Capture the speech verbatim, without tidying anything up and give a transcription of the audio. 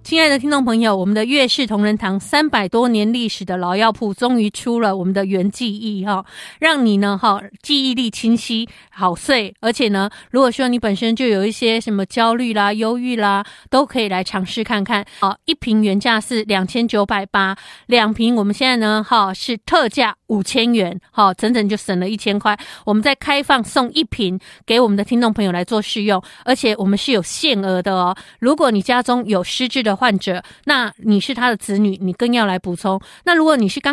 亲爱的听众朋友，我们的乐视同仁堂三百多年历史的老药铺终于出了我们的原记忆哈，让你呢哈记忆力清晰好睡，而且呢，如果说你本身就有一些什么焦虑啦、忧郁啦，都可以来尝试看看。好，一瓶原价是两千九百八十，两瓶我们现在呢哈是特价五千元，好，整整就省了一千块。我们再开放送一瓶给我们的听众朋友来做试用，而且我们是有限额的哦。如果你家中有失智的患者，那你是他的子女，你更要来补充。那如果你是刚